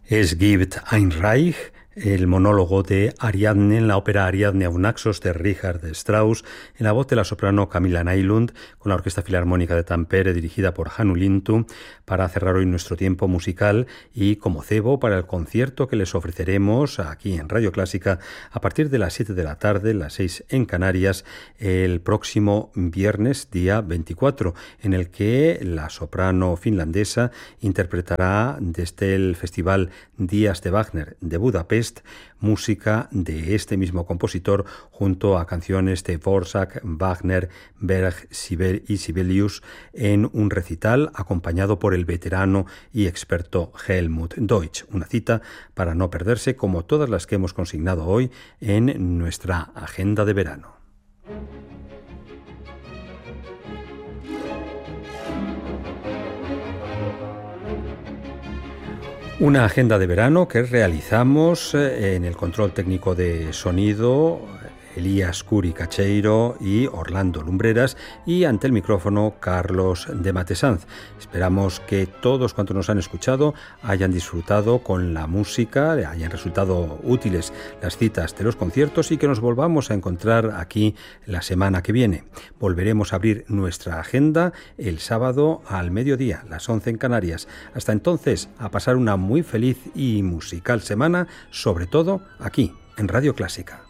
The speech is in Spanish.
Es gibt ein Reich, el monólogo de Ariadne en la ópera Ariadne auf Naxos de Richard Strauss, en la voz de la soprano Camilla Nylund, con la Orquesta Filarmónica de Tampere, dirigida por Hannu Lintu, para cerrar hoy nuestro tiempo musical y como cebo para el concierto que les ofreceremos aquí en Radio Clásica a partir de las 7 de la tarde, las 6 en Canarias, el próximo viernes, día 24, en el que la soprano finlandesa interpretará desde el Festival Días de Wagner de Budapest música de este mismo compositor junto a canciones de Dvořák, Wagner, Berg y Sibelius en un recital acompañado por el veterano y experto Helmut Deutsch. Una cita para no perderse como todas las que hemos consignado hoy en nuestra agenda de verano. Una agenda de verano que realizamos en el control técnico de sonido Elías Curi Cacheiro y Orlando Lumbreras, y ante el micrófono Carlos de Matesanz. Esperamos que todos cuantos nos han escuchado hayan disfrutado con la música, hayan resultado útiles las citas de los conciertos y que nos volvamos a encontrar aquí la semana que viene. Volveremos a abrir nuestra agenda el sábado al mediodía, las 11 en Canarias. Hasta entonces, a pasar una muy feliz y musical semana, sobre todo aquí en Radio Clásica.